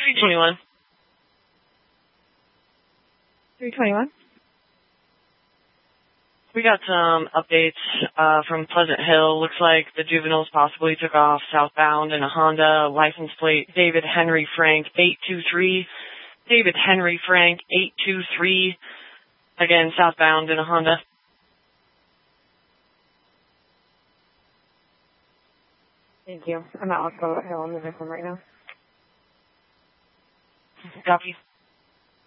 321. 321. We got some updates from Pleasant Hill. Looks like the juveniles possibly took off southbound in a Honda. License plate David Henry Frank 823. David Henry Frank 823. Again, southbound in a Honda. Thank you. I'm at Osco Hill. I'm moving home right now. Copy.